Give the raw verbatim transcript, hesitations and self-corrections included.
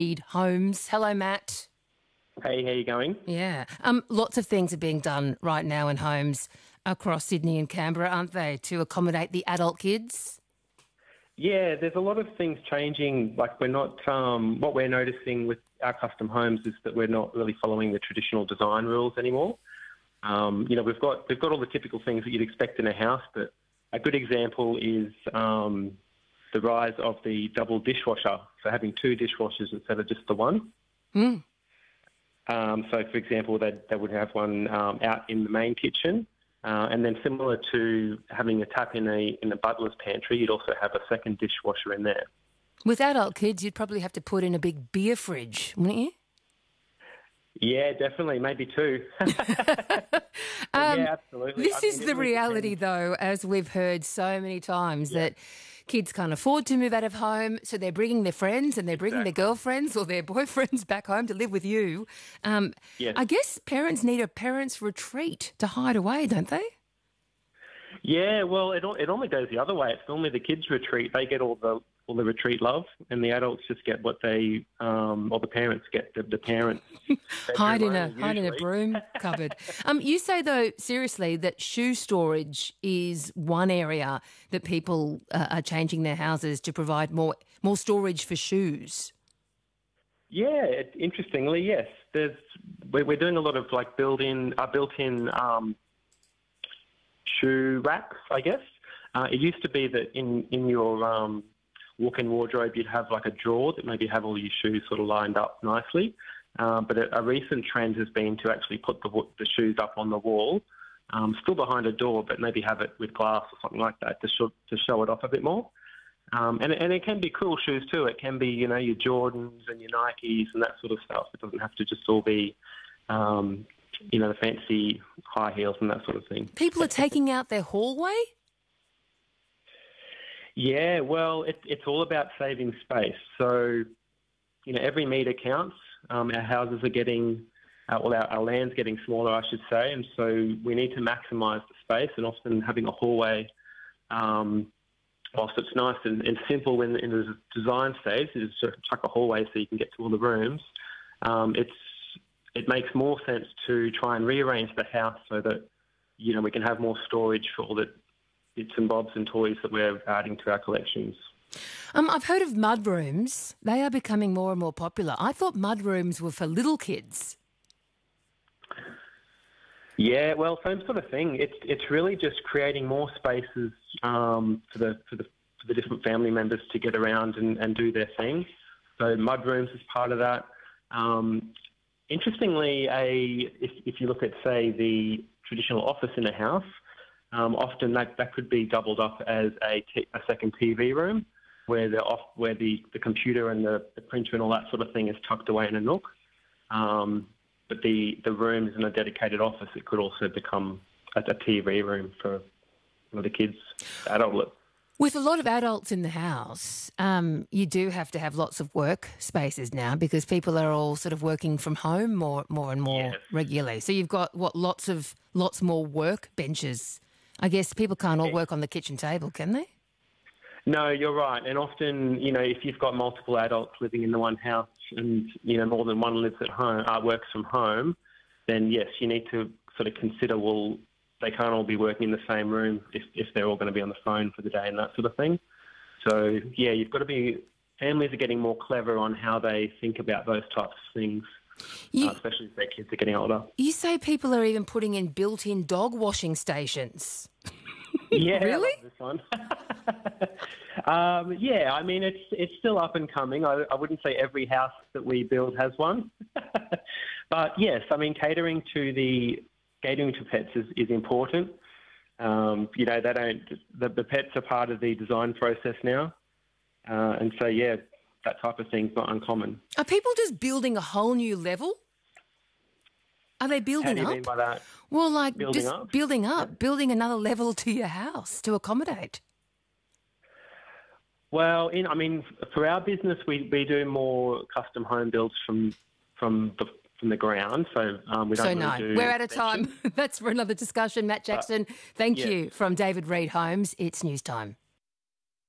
Reed Homes. Hello, Matt. Hey, how you going? Yeah. Um, lots of things are being done right now in homes across Sydney and Canberra, aren't they, to accommodate the adult kids? Yeah, there's a lot of things changing. Like we're not, um, what we're noticing with our custom homes is that we're not really following the traditional design rules anymore. Um, you know, we've got we've got all the typical things that you'd expect in a house, but a good example is um, the rise of the double dishwasher. So having two dishwashers instead of just the one. Mm. Um, so, for example, they they would have one um, out in the main kitchen. Uh, and then similar to having a tap in a in the butler's pantry, you'd also have a second dishwasher in there. With adult kids, you'd probably have to put in a big beer fridge, wouldn't you? Yeah, definitely, maybe two. um, yeah, absolutely. This I is mean, the it really reality, depends. though, as we've heard so many times, Yeah. that kids can't afford to move out of home, so they're bringing their friends and they're bringing Exactly. their girlfriends or their boyfriends back home to live with you. Um, Yes. I guess parents need a parents' retreat to hide away, don't they? Yeah, well, it it only goes the other way. It's normally the kids retreat; they get all the all the retreat love, and the adults just get what they, um, or the parents get the, the parents Hide in a bedroom hide in a usually. broom cupboard. Um, you say though, seriously, that shoe storage is one area that people uh, are changing their houses to provide more more storage for shoes. Yeah, it, interestingly, yes. There's we're, we're doing a lot of like built-in, uh, built-in um, shoe racks, I guess. Uh, it used to be that in in your um, walk-in wardrobe, you'd have like a drawer that maybe have all your shoes sort of lined up nicely. Um, but a, a recent trend has been to actually put the, the shoes up on the wall, um, still behind a door, but maybe have it with glass or something like that to show, to show it off a bit more. Um, and, and it can be cool shoes too. It can be, you know, your Jordans and your Nikes and that sort of stuff. It doesn't have to just all be, um, you know, the fancy high heels and that sort of thing. People are taking out their hallway. Yeah, well, it, it's all about saving space. So, you know, every metre counts. Um, our houses are getting, uh, well, our, our land's getting smaller, I should say, and so we need to maximise the space. And often having a hallway, um, whilst it's nice and, and simple in, in the design stage, is to chuck a hallway so you can get to all the rooms. Um, it's it makes more sense to try and rearrange the house so that, you know, we can have more storage for all the bits and bobs and toys that we're adding to our collections. Um, I've heard of mud rooms. They are becoming more and more popular. I thought mud rooms were for little kids. Yeah, well, same sort of thing. It's it's really just creating more spaces um, for the for the for the different family members to get around and, and do their thing. So mud rooms is part of that. Um, interestingly, a if if you look at say the traditional office in a house, um, often that, that could be doubled up as a, t- a second T V room, where the off where the, the computer and the, the printer and all that sort of thing is tucked away in a nook. Um, but the, the room is in a dedicated office. It could also become a, a T V room for one of the kids, adult. With a lot of adults in the house, um, you do have to have lots of work spaces now because people are all sort of working from home more, more and more Yes. regularly. So you've got what lots of lots more work benches. I guess people can't all work on the kitchen table, can they? No, you're right. And often, you know, if you've got multiple adults living in the one house and, you know, more than one lives at home, uh, works from home, then yes, you need to sort of consider, well, they can't all be working in the same room if, if they're all going to be on the phone for the day and that sort of thing. So, yeah, you've got to be, families are getting more clever on how they think about those types of things, You, uh, especially as their kids are getting older. you say people are even putting in built-in dog washing stations. Yeah, Really? I love this one. um, yeah, I mean, it's it's still up and coming. I, I wouldn't say every house that we build has one. But yes, I mean, catering to the catering to pets is, is important. Um, you know, they don't the, the pets are part of the design process now. Uh, and so, yeah, that type of thing's not uncommon. Are people just building a whole new level? Are they How building do you up? mean by that? Well, like Building just up? building up, building another level to your house to accommodate. Well, in, I mean, for our business, we, we do more custom home builds from from the from the ground. So um, we don't So really no, do we're out of extensions. time. That's for another discussion. Matt Jackson, thank yeah. you from David Reed Homes. It's news time.